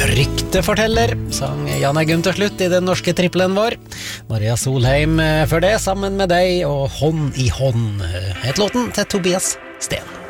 Rykteforteller, sang Jan Eggum til slutt i den norske trippelen vår. Maria Solheim før det, sammen med deg og Hånd i hånd, het låten til Tobias Sten.